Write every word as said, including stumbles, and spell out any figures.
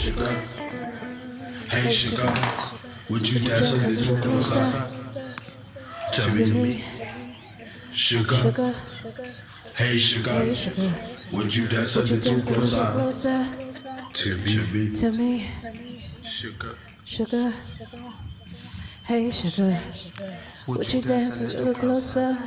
sugar. Hey sugar, would you dance a little closer to me? Sugar, hey sugar, would you dance a little closer to me? To me, Sugar, sugar. Hey sugar, would you dance a little closer?